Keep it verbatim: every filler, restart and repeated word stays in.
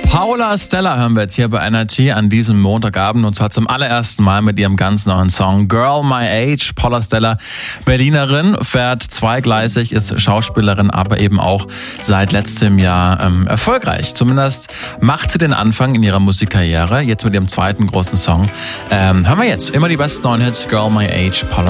Paula Stella hören wir jetzt hier bei Energy an diesem Montagabend und zwar zum allerersten Mal mit ihrem ganz neuen Song Girl My Age. Paula Stella, Berlinerin, fährt zweigleisig, ist Schauspielerin, aber eben auch seit letztem Jahr ähm, erfolgreich. Zumindest macht sie den Anfang in ihrer Musikkarriere, jetzt mit ihrem zweiten großen Song. Ähm, hören wir jetzt immer die besten neuen Hits, Girl My Age, Paula